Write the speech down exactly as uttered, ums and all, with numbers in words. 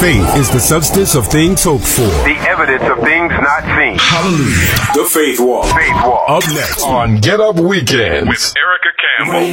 Faith is the substance of things hoped for, the evidence of things not seen. Hallelujah. The Faith Walk. Faith Walk. Up next on Get Up Weekends with Erica Campbell.